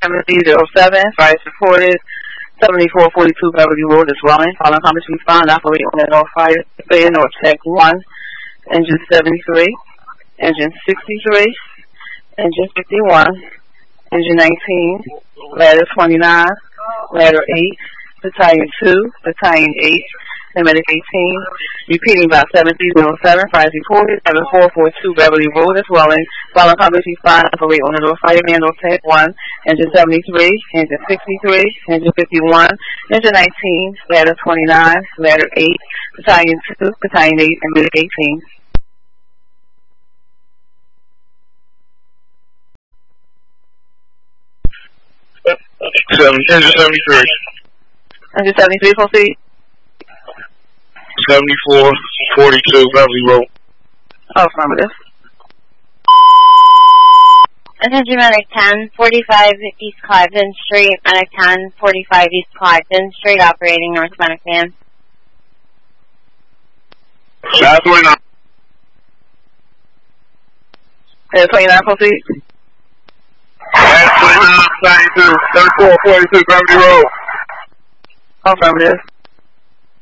7007, fire supported. 7442 Beverly Road is Welling. Following comments respond, operate on the North Fire Bay, North Tech 1, engine 73, engine 63, engine 51, engine 19, ladder 29, ladder 8, battalion 2, battalion 8, and medic 18. Repeating about 7307, fire reported, 7442 Beverly Road is Welling. Following comments respond, operate on the North Fire Bay, North Tech 1, engine 73, engine 63, engine 51, engine 19, ladder 29, ladder 8, battalion 2, battalion 8, and medic 18. Engine 73. Engine 73, proceed. 7442 Beverly Road. Affirmative. Attention Medic 10, 45 East Cliveden Street, Medic 10, 45 East Cliveden Street, operating North Medic van. Ladder 29. Ladder 29, proceed. Ladder 29, 3442 Beverly Road. Affirmative.